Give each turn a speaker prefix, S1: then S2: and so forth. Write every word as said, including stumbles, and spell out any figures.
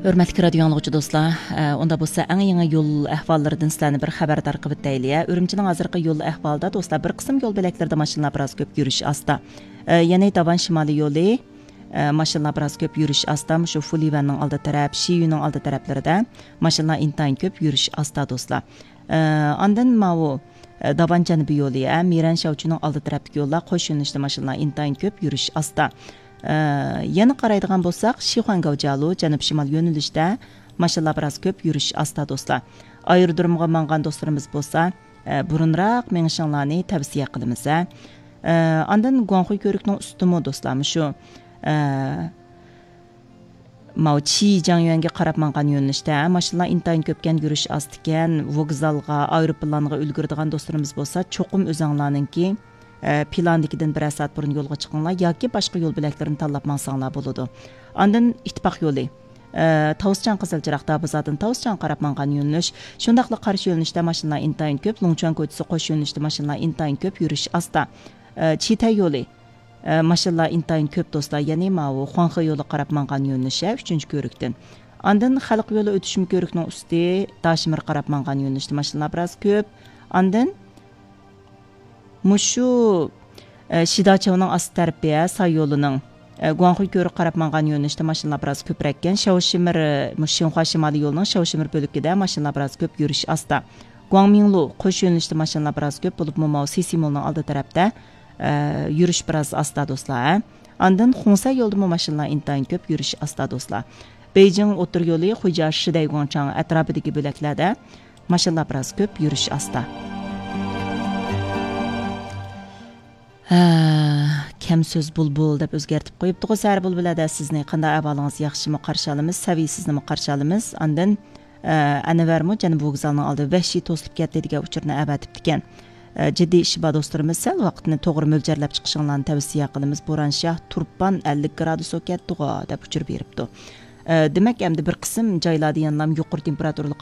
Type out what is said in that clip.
S1: Hörmətli radio anlıqçı dostlar, onda bolsa ən yeni yol əhvallarından sizlərni bir xəbərdar qılıb deyliyə. Ürümçinin hazırkı yol əhvalda dostlar bir qism yol beləklərdə maşınlar biraz köp yürüş asta. Yəni Davan şimali yolu maşınlar biraz köp yürüş asta. Şu Fulivanның aldı tərəf, Şiyunun aldı tərəflərdə maşınlar intayın köp yürüş asta dostlar. Ondan mavu Davan cənubi yolu, Miran Şavçunun aldı tərəfdəki yollar qoş yönlüşdə maşınlar intayın köp yürüş asta. Yana qaraydigan bolsaq, Şixuangavjalu Janub Şimal yönülüşdə maşallah biraz köp yürüş asta dostlar. Aerodromga mangan dostlarımız bolsa, burunraq menişinlarni tavsiya qilamiz. Andan Guanghui körüknün üstümü dostlar, şu Mao Qijang qarab mangan yönülüşdə maşallah intayın köpkən yürüş astıkən, vokzalga, aeroplanga ulgurdigan dostlarımız bolsa, çoxum özаңlarınki plandakidan bir saat burun yolga chiqinglar yoki boshqa yo'l bilaklarini tanlab mansanglar bo'ladi. Ondan ittifoq yo'li. Tavuschan Qizilchiroqda bizdan Tavuschan qarab mangan yo'nalish, shundaqla qarshi yo'nalishda mashinalar intayin ko'p, Longchuan ko'chasi qo'sh yo'nalishda mashinalar intayin ko'p yurish asta. Chitay yo'li. Mashinalar intayin ko'p do'stlar, ya'ni ma'u Xuanxe yo'li qarab mangan yo'nalish uchinchi ko'rikdan. Ondan xalq yo'li o'tishmi ko'rikning usti Dashimir qarab mangan yo'nalishda mashinalar biroz ko'p. Ondan Muşu Shidachavning ast tarafiga Say yo'lining Guanghui ko'rik qarab mangan yo'nalishda mashinalar biroz ko'prakkan. Shaoshimir Mushinhua shimoliy yo'lining Shaoshimir bo'lagida mashinalar biroz ko'p yurish asta. Guangminglu qo'sh yo'nalishda mashinalar biroz ko'p bo'lib, Momao Sisimolning oldi tarafda yurish biroz asta do'stlar. Ondan Xunsa yo'lida mashinalar intayin ko'p yurish asta do'stlar. Beijing o'tir yo'li Xuja Shidaygonchang atrofidagi bo'laklarda mashinalar biroz ko'p yurish asta. Kam söz bulbul deb o'zgartib qo'yibdi. Sar bulbulada sizni qanday ahvolingiz yaxshimi qarshi olamiz, saviysizni qarshi olamiz. Ondan Anvarmu Janub vokzalining oldi vahshiy to'silib ketdi degan uchurni avatib ekan. Jiddiy ish bor do'stlarimiz, sal vaqtni to'g'ri mo'ljarlab chiqishinglarni tavsiya qilamiz. Bo'ronshah Turpan ellik gradus ketdi deb uchur beribdi. Demak, endi bir qism joylarda yanlam yuqori temperaturali